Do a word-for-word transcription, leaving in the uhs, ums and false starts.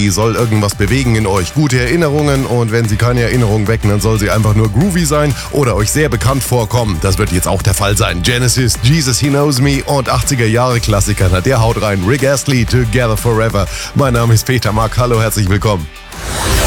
die soll irgendwas bewegen in euch. Gute Erinnerungen, und wenn sie keine Erinnerung wecken, dann soll sie einfach nur groovy sein oder euch sehr bekannt vorkommen. Das wird jetzt auch der Fall sein. Genesis, Jesus He Knows Me und achtziger Jahre Klassiker. Na, der haut rein. Rick Astley, Together Forever. Mein Name ist Peter Mack. Hallo, herzlich willkommen.